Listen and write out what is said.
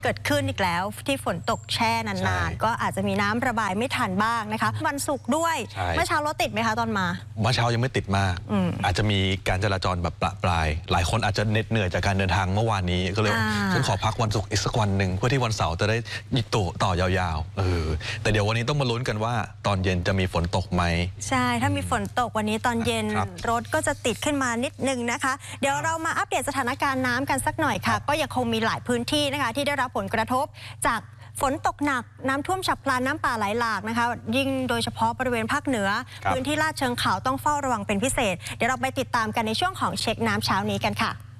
เกิดขึ้นอีกแล้วที่ฝนตกแช่นานๆก็อาจจะมีน้ำระบายไม่ทันบ้างนะคะวันศุกร์ด้วยเมื่อเช้ารถติดไหมคะตอนมาเมื่อเช้ายังไม่ติดมากอาจจะมีการจราจรแบบประปรายหลายคนอาจจะเหนื่อยจากการเดินทางเมื่อวานนี้ก็เลยฉันขอพักวันศุกร์อีกสักวันหนึ่งเพื่อที่วันเสาร์จะได้ต่อยาวๆแต่เดี๋ยววันนี้ต้องมาลุ้นกันว่าตอนเย็นจะมีฝนตกไหมใช่ถ้ามีฝนตกวันนี้ตอนเย็นรถก็จะติดขึ้นมานิดนึงนะคะเดี๋ยวเรามาอัปเดตสถานการณ์น้ำกันสักหน่อยค่ะก็ยังคงมีหลายพื้นที่นะคะที่ได้รับผลกระทบจากฝนตกหนักน้ำท่วมฉับพลันน้ำป่าไหลหลากนะคะยิ่งโดยเฉพาะบริเวณภาคเหนือพื้นที่ลาดเชิงเขาต้องเฝ้าระวังเป็นพิเศษเดี๋ยวเราไปติดตามกันในช่วงของเช็คน้ำเช้านี้กันค่ะ